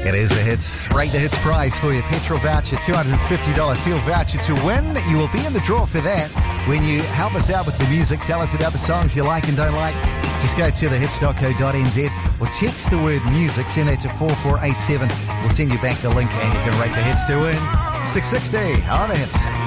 It is the Hits. Rate the Hits prize for your petrol voucher, $250 fuel voucher to win. You will be in the draw for that when you help us out with the music. Tell us about the songs you like and don't like. Just go to thehits.co.nz or text the word music. Send that to 4487. We'll send you back the link and you can rate the Hits to win. 660 on the Hits.